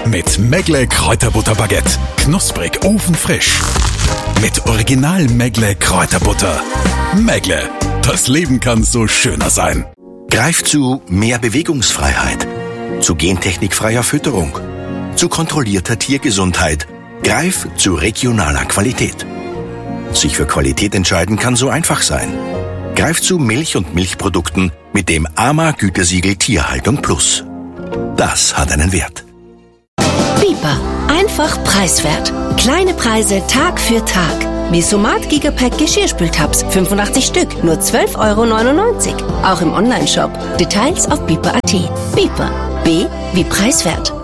Mit Meggle Kräuterbutterbaguette. Knusprig, ofenfrisch. Mit Original Meggle Kräuterbutter. Meggle, das Leben kann so schöner sein. Greif zu mehr Bewegungsfreiheit, zu gentechnikfreier Fütterung, zu kontrollierter Tiergesundheit. Greif zu regionaler Qualität. Sich für Qualität entscheiden kann so einfach sein. Greif zu Milch und Milchprodukten mit dem AMA-Gütesiegel Tierhaltung Plus. Das hat einen Wert. Biber. Einfach preiswert. Kleine Preise Tag für Tag. Mesomat Gigapack Geschirrspültabs 85 Stück, nur 12,99 €. Auch im Onlineshop. Details auf biber.at. Biber. B wie preiswert.